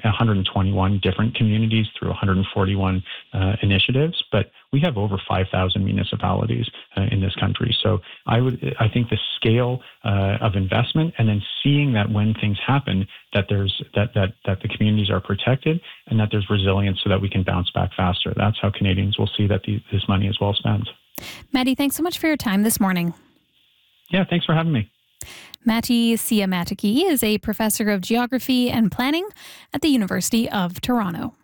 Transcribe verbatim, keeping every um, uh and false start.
one hundred twenty-one different communities through one hundred forty-one uh, initiatives, but we have over five thousand municipalities uh, in this country. So I would, I think the scale uh, of investment, and then seeing that when things happen, that there's that that that the communities are protected and that there's resilience, so that we can bounce back faster. That's how Canadians will see that the, this money is well spent. Matti, thanks so much for your time this morning. Yeah, thanks for having me. Matti Siamäki is a professor of geography and planning at the University of Toronto.